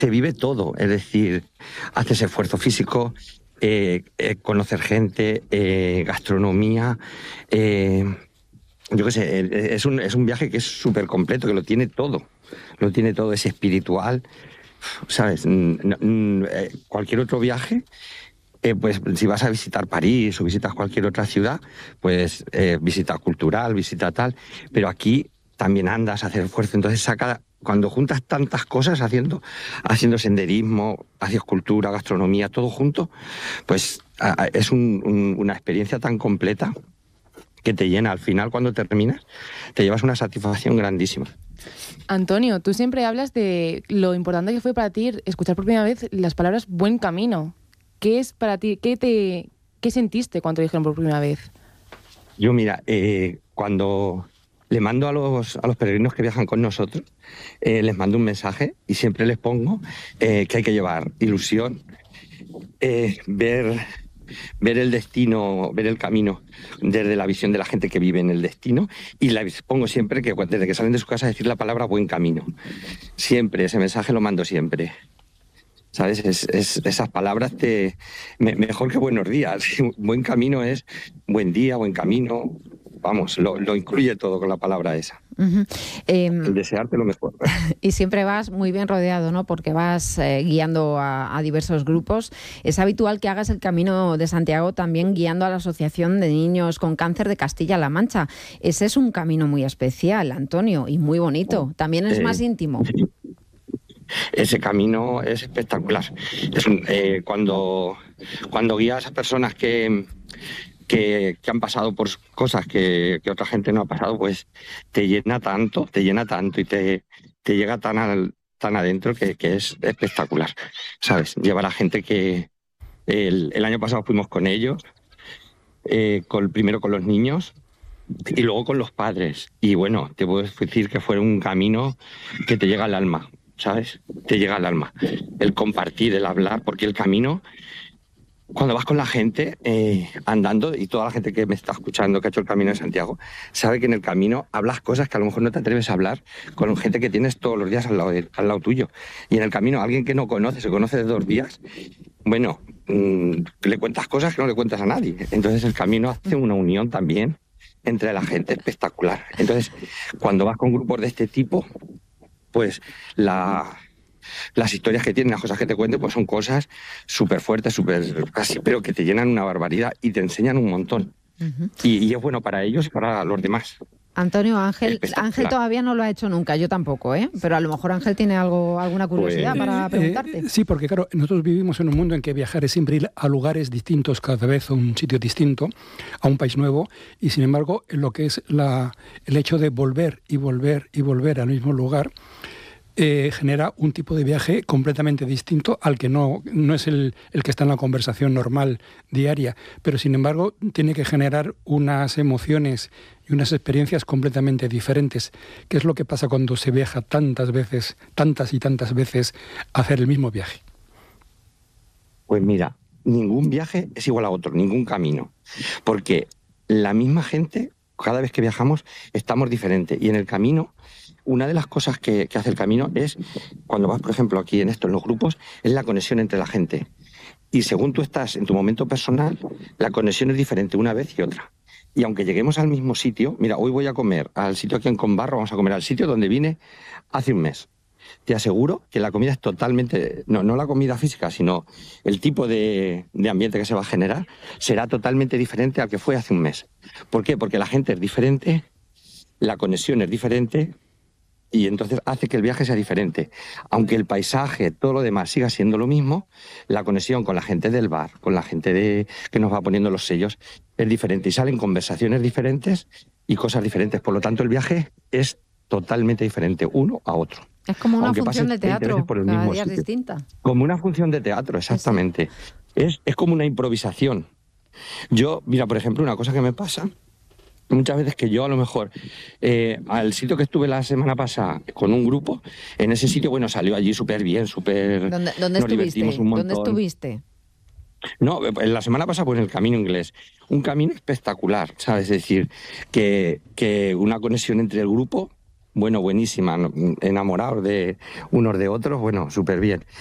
te vive todo, es decir, haces esfuerzo físico, conocer gente, gastronomía, yo qué sé, es un viaje que es súper completo, que lo tiene todo, es espiritual, ¿sabes? Cualquier otro viaje, pues si vas a visitar París o visitas cualquier otra ciudad, pues visita cultural, visita tal, pero aquí también andas, haces esfuerzo, entonces cuando juntas tantas cosas haciendo senderismo, haces cultura, gastronomía, todo junto, pues es una experiencia tan completa que te llena. Al final, cuando terminas, te llevas una satisfacción grandísima. Antonio, tú siempre hablas de lo importante que fue para ti escuchar por primera vez las palabras buen camino. ¿Qué es para ti? ¿Qué sentiste cuando te dijeron por primera vez? Yo, mira, cuando le mando a los peregrinos que viajan con nosotros, les mando un mensaje y siempre les pongo que hay que llevar ilusión, ver el destino, ver el camino desde la visión de la gente que vive en el destino, y les pongo siempre que desde que salen de su casa decir la palabra buen camino. Siempre, ese mensaje lo mando siempre. ¿Sabes? Esas palabras mejor que buenos días. Buen camino es buen día, buen camino. Vamos, lo incluye todo con la palabra esa. Uh-huh. El desearte lo mejor. Y siempre vas muy bien rodeado, ¿no? Porque vas guiando a diversos grupos. Es habitual que hagas el Camino de Santiago también guiando a la Asociación de Niños con Cáncer de Castilla-La Mancha. Ese es un camino muy especial, Antonio, y muy bonito. También es más íntimo. Ese camino es espectacular. Cuando guías a personas que han pasado por cosas que otra gente no ha pasado, pues te llena tanto y te llega tan adentro que es espectacular, ¿sabes? Llevar a gente que el año pasado fuimos con ellos, primero con los niños y luego con los padres. Y bueno, te puedo decir que fue un camino que te llega al alma, ¿sabes? Te llega al alma. El compartir, el hablar, porque el camino, cuando vas con la gente andando, y toda la gente que me está escuchando, que ha hecho el Camino de Santiago, sabe que en el camino hablas cosas que a lo mejor no te atreves a hablar con gente que tienes todos los días al lado tuyo. Y en el camino, alguien que no conoces, se conoce de 2 días, bueno, le cuentas cosas que no le cuentas a nadie. Entonces el camino hace una unión también entre la gente espectacular. Entonces, cuando vas con grupos de este tipo, pues las historias que tienen, las cosas que te cuenten, pues son cosas súper fuertes, casi, pero que te llenan una barbaridad y te enseñan un montón. Uh-huh. Y es bueno para ellos y para los demás. Antonio, Ángel todavía no lo ha hecho nunca, yo tampoco, ¿eh? Pero a lo mejor Ángel tiene alguna curiosidad para preguntarte. Sí, porque claro, nosotros vivimos en un mundo en que viajar es siempre ir a lugares distintos cada vez, a un sitio distinto, a un país nuevo, y sin embargo, lo que es el hecho de volver y volver y volver al mismo lugar, genera un tipo de viaje completamente distinto al que no es el que está en la conversación normal diaria, pero sin embargo tiene que generar unas emociones y unas experiencias completamente diferentes. ¿Qué es lo que pasa cuando se viaja tantas y tantas veces a hacer el mismo viaje? Pues mira, ningún viaje es igual a otro, ningún camino, porque la misma gente, cada vez que viajamos, estamos diferentes, y en el camino, una de las cosas que hace el camino es, cuando vas, por ejemplo, aquí en los grupos, es la conexión entre la gente. Y según tú estás en tu momento personal, la conexión es diferente una vez y otra. Y aunque lleguemos al mismo sitio, mira, hoy voy a comer al sitio aquí en Conbarro, vamos a comer al sitio donde vine hace un mes. Te aseguro que la comida es totalmente, no la comida física, sino el tipo de ambiente que se va a generar, será totalmente diferente al que fue hace un mes. ¿Por qué? Porque la gente es diferente, la conexión es diferente, y entonces hace que el viaje sea diferente. Aunque el paisaje, todo lo demás siga siendo lo mismo, la conexión con la gente del bar, con la gente que nos va poniendo los sellos, es diferente. Y salen conversaciones diferentes y cosas diferentes. Por lo tanto, el viaje es totalmente diferente uno a otro. Es como una función de teatro, cada día es distinta. Como una función de teatro, exactamente. Sí. Es como una improvisación. Yo, mira, por ejemplo, una cosa que me pasa muchas veces, que yo a lo mejor al sitio que estuve la semana pasada con un grupo, en ese sitio, bueno, salió allí súper bien, súper... ¿Dónde estuviste? ¿Dónde estuviste? No, la semana pasada pues en el Camino Inglés. Un camino espectacular, ¿sabes? Es decir, que una conexión entre el grupo Bueno, buenísima, enamorados de unos de otros, bueno, súper bien.